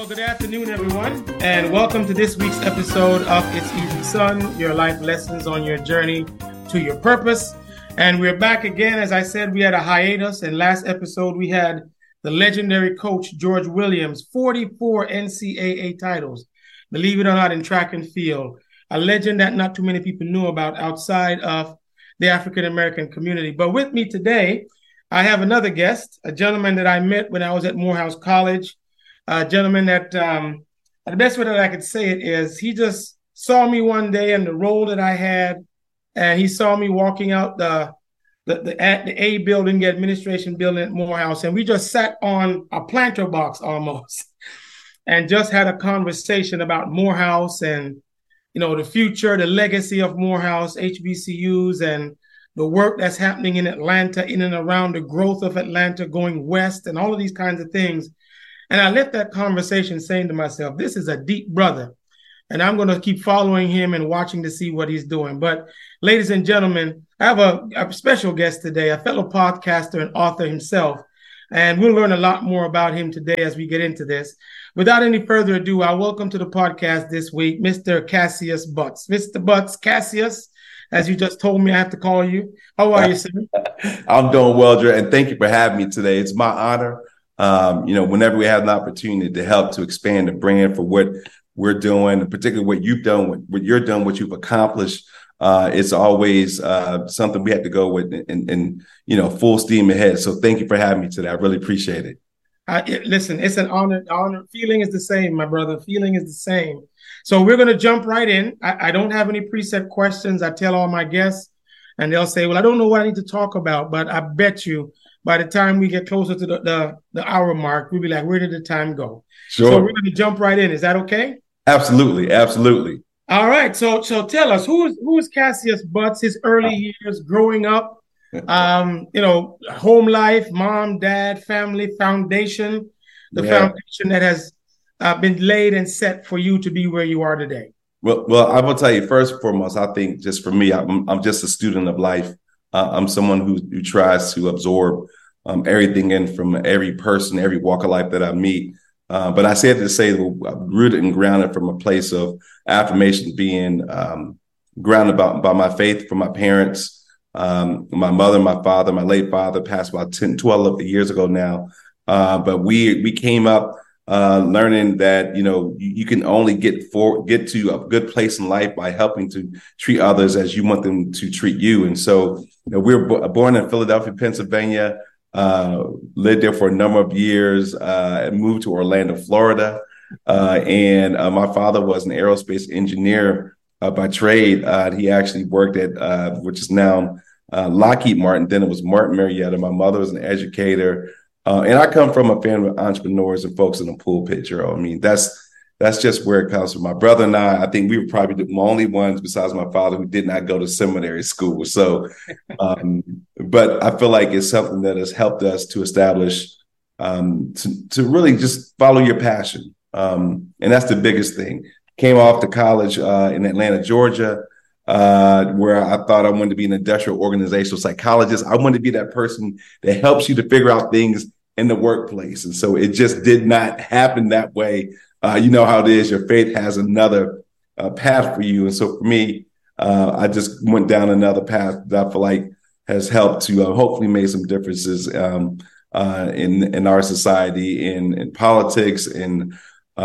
Well, good afternoon, everyone, and welcome to this week's episode of It's Easy Son, your life lessons on your journey to your purpose. And we're back again. As I said, we had a hiatus, and last episode we had the legendary coach, George Williams, 44 NCAA titles, believe it or not, in track and field, a legend that not too many people knew about outside of the African-American community. But with me today, I have another guest, a gentleman that I met when I was at Morehouse College, a gentleman that, the best way that I could say it is, he just saw me one day in the role that I had, and he saw me walking out the A building, the administration building at Morehouse, and we just sat on a planter box almost, and just had a conversation about Morehouse and, you know, the future, the legacy of Morehouse, HBCUs, and the work that's happening in Atlanta, in and around the growth of Atlanta going west, and all of these kinds of things. And I left that conversation saying to myself, this is a deep brother, and I'm going to keep following him and watching to see what he's doing. But ladies and gentlemen, I have a special guest today, a fellow podcaster and author himself, and we'll learn a lot more about him today as we get into this. Without any further ado, I welcome to the podcast this week, Mr. Cassius Butts. Mr. Butts, Cassius, as you just told me I have to call you. How are you, sir? I'm doing well, Dre, and thank you for having me today. It's my honor. Whenever we have an opportunity to help to expand the brand for what we're doing, and particularly what you've done, what you're doing, what you've accomplished, it's always something we have to go with and full steam ahead. So thank you for having me today. I really appreciate it. Listen, it's an honor. Feeling is the same, my brother. Feeling is the same. So we're going to jump right in. I don't have any preset questions. I tell all my guests, and they'll say, well, I don't know what I need to talk about, but I bet you by the time we get closer to the hour mark, we'll be like, where did the time go? Sure. So we're going to jump right in. Is that okay? Absolutely. Absolutely. All right. So tell us, who is Cassius Butts, his early years growing up, home life, mom, dad, family, foundation, foundation that has been laid and set for you to be where you are today. Well, I will tell you, first and foremost, I think just for me, I'm just a student of life. I'm someone who tries to absorb everything in from every person, every walk of life that I meet. But I say it to say rooted and grounded from a place of affirmation, being grounded by my faith from my parents, my mother, my father, my late father passed about 10, 12 years ago now. But we came up learning that, you can only get to a good place in life by helping to treat others as you want them to treat you. And so we were born in Philadelphia, Pennsylvania, lived there for a number of years, moved to Orlando, Florida. And my father was an aerospace engineer by trade. He actually worked at, which is now Lockheed Martin. Then it was Martin Marietta. My mother was an educator. And I come from a family of entrepreneurs and folks in the pulpit, Joe. I mean, that's just where it comes from. My brother and I think we were probably the only ones besides my father who did not go to seminary school. So, but I feel like it's something that has helped us to establish, to really just follow your passion. And that's the biggest thing. Came off to college in Atlanta, Georgia, where I thought I wanted to be an industrial organizational psychologist. I wanted to be that person that helps you to figure out things in the workplace. And so it just did not happen that way. You know how it is. Your faith has another path for you. And so for me, I just went down another path that I feel like has helped to hopefully make some differences in our society, in politics, and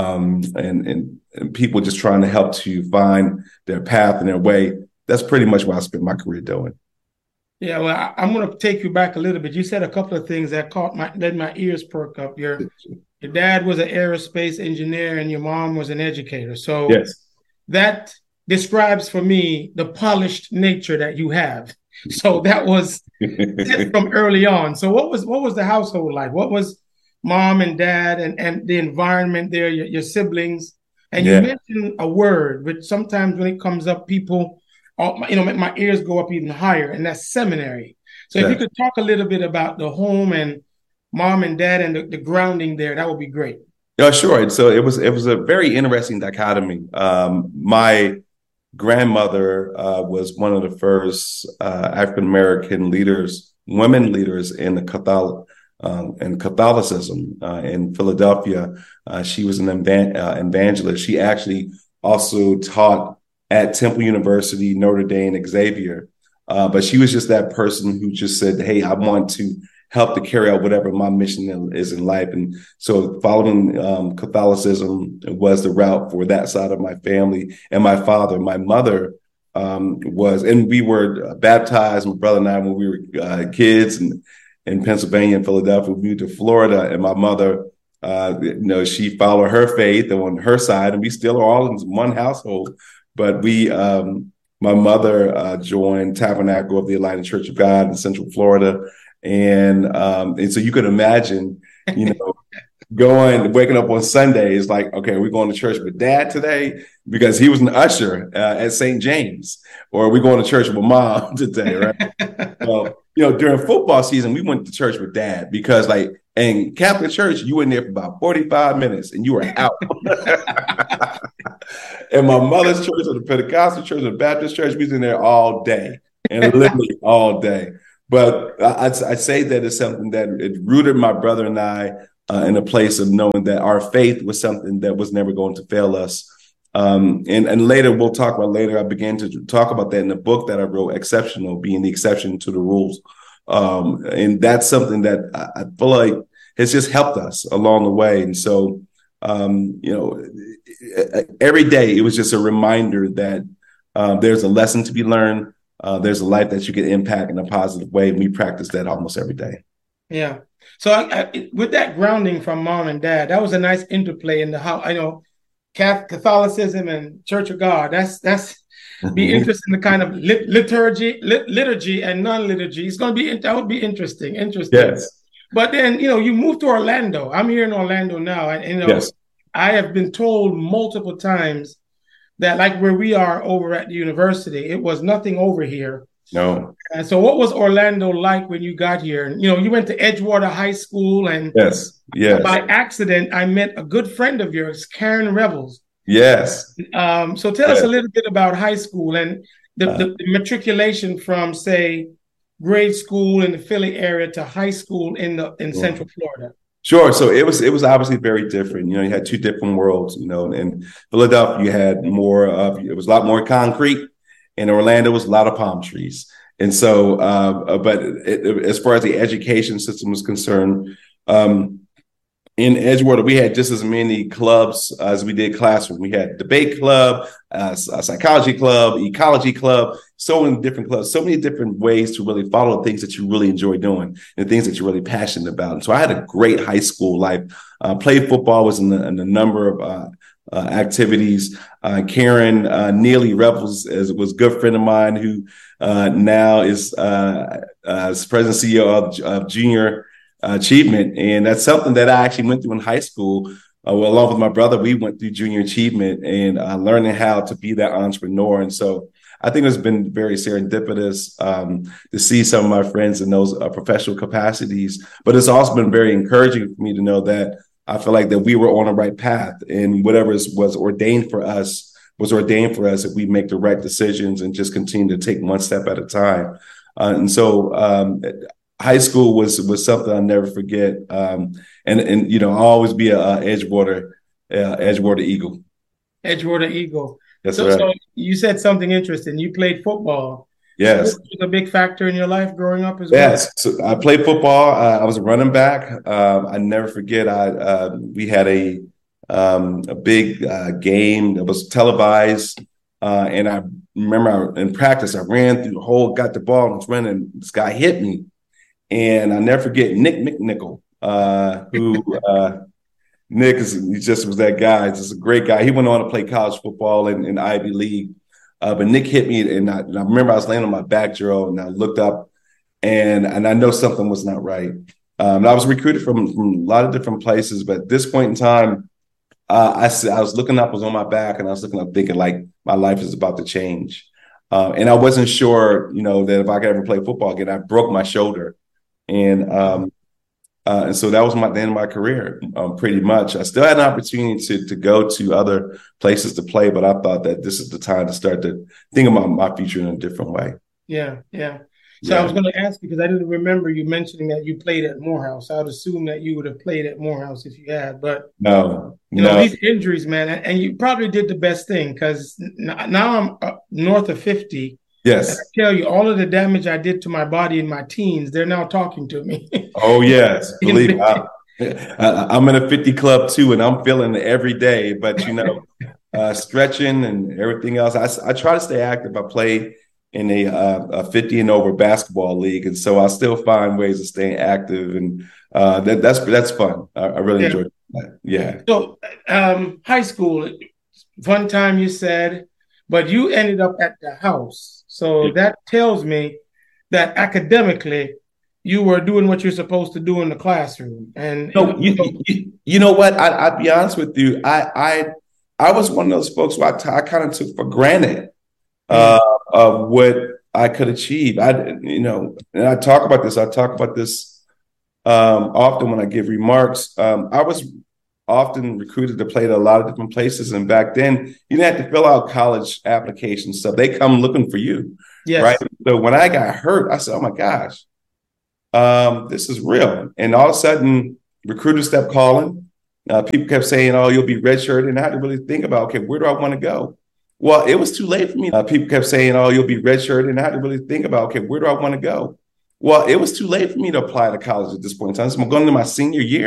people just trying to help to find their path and their way. That's pretty much what I spent my career doing. Yeah, well, I'm going to take you back a little bit. You said a couple of things that led my ears perk up. Your dad was an aerospace engineer and your mom was an educator. So yes, that describes for me the polished nature that you have. So that was from early on. So what was the household like? What was mom and dad and the environment there, your siblings? And you mentioned a word, which sometimes when it comes up, people, make my ears go up even higher, and that's seminary. So if you could talk a little bit about the home and mom and dad and the grounding there, that would be great. Yeah, sure. So it was a very interesting dichotomy. My grandmother was one of the first African-American leaders, women leaders in the and Catholicism in Philadelphia. She was an evangelist. She actually also taught at Temple University, Notre Dame, Xavier. But she was just that person who just said, hey, I want to help to carry out whatever my mission is in life. And so following Catholicism was the route for that side of my family. And my father, my mother was, and we were baptized, my brother and I, when we were kids and in Pennsylvania and Philadelphia. We moved to Florida, and my mother, she followed her faith on her side, and we still are all in one household. But my mother joined Tabernacle of the Enlightened Church of God in Central Florida. And so you could imagine, waking up on Sundays, like, okay, we're going to church with Dad today because he was an usher at St. James, or we're going to church with Mom today, right? Well, during football season, we went to church with Dad because, in Catholic church, you were in there for about 45 minutes and you were out. And my mother's church, or the Pentecostal church, or the Baptist church, we was in there all day, and literally all day. But I say that it's something that it rooted my brother and I in a place of knowing that our faith was something that was never going to fail us. And later, we'll talk about later, I began to talk about that in the book that I wrote, Exceptional, being the exception to the rules. And that's something that I feel like has just helped us along the way. And so, every day it was just a reminder that there's a lesson to be learned. There's a life that you can impact in a positive way. And we practice that almost every day. Yeah. So with that grounding from Mom and Dad, that was a nice interplay in the how I know Catholicism and Church of God. That's be interesting. The kind of liturgy and non-liturgy. It's going to be that would be interesting. Yes. But then you moved to Orlando. I'm here in Orlando now, and yes. I have been told multiple times that, like where we are over at the university, it was nothing over here. No. And so what was Orlando like when you got here? And, you went to Edgewater High School, and yes. by accident, I met a good friend of yours, Karen Revels. Yes. So tell us a little bit about high school and the matriculation from, say, grade school in the Philly area to high school in Central Florida. Sure. So it was obviously very different. You had two different worlds. In Philadelphia, you had it was a lot more concrete. In Orlando, was a lot of palm trees. And so, as far as the education system was concerned, in Edgewater, we had just as many clubs as we did classroom. We had debate club, a psychology club, ecology club, so many different clubs, so many different ways to really follow the things that you really enjoy doing and things that you're really passionate about. And so I had a great high school life. Played football, was in a number of activities. Karen Neely Revels was a good friend of mine who now is president CEO of Junior Achievement. And that's something that I actually went through in high school. Along with my brother, we went through Junior Achievement and learning how to be that entrepreneur. And so I think it's been very serendipitous to see some of my friends in those professional capacities. But it's also been very encouraging for me to know that I feel like that we were on the right path, and whatever was ordained for us if we make the right decisions and just continue to take one step at a time. And so high school was something I'll never forget. And I'll always be a Edgewater Eagle. Edgewater Eagle. That's right. So you said something interesting. You played football. Yes. So was a big factor in your life growing up as well? Yes. So I played football. I was a running back. I never forget. We had a big game that was televised. And I remember in practice, I ran through the hole, got the ball, and was running. This guy hit me. And I never forget Nick McNichol, who Nick he just was that guy. Just a great guy. He went on to play college football in Ivy League. But Nick hit me, and I remember I was laying on my back, Gerald, and I looked up, and I know something was not right. And I was recruited from a lot of different places, but at this point in time, I was looking up, I was on my back, and I was looking up thinking like my life is about to change. And I wasn't sure, that if I could ever play football again. I broke my shoulder. And so that was the end of my career, pretty much. I still had an opportunity to go to other places to play, but I thought that this is the time to start to think about my future in a different way. Yeah, yeah. So I Yeah. was going to ask you because I didn't remember you mentioning that you played at Morehouse. I would assume that you would have played at Morehouse if you had, but No, you know, no. these injuries, man, and you probably did the best thing because now I'm north of 50. And Yes. I tell you, all of the damage I did to my body in my teens, they're now talking to me. Oh, yes. Believe me, I'm in a 50 club too, and I'm feeling it every day. But, stretching and everything else, I try to stay active. I play in a 50 and over basketball league. And so I still find ways of staying active. And that's fun. I really Yeah. enjoy that. Yeah. So, high school, fun time, you said, but you ended up at the house. So that tells me that academically, you were doing what you're supposed to do in the classroom. And So you know what? I'd be honest with you. I was one of those folks who I kind of took for granted of what I could achieve. And I talk about this. I talk about this often when I give remarks. I was often recruited to play at a lot of different places, and back then you didn't have to fill out college application stuff. They come looking for you, yes. Right? So when I got hurt, I said, "Oh my gosh, this is real." And all of a sudden, recruiters kept calling. People kept saying, "Oh, you'll be redshirted," and I had to really think about, okay, where do I want to go? Well, it was too late for me. People kept saying, "Oh, you'll be redshirted," and I had to really think about, okay, where do I want to go? Well, it was too late for me to apply to college at this point in time. So I'm going into my senior year.